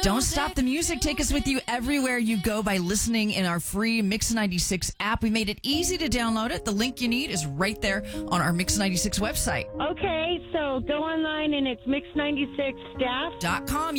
Don't stop the music. Take us with you everywhere you go by listening in our free Mix 96 app. We made it easy to download it. The link you need is right there on our Mix 96 website. Okay, so go online and it's Mix96 staff. .com.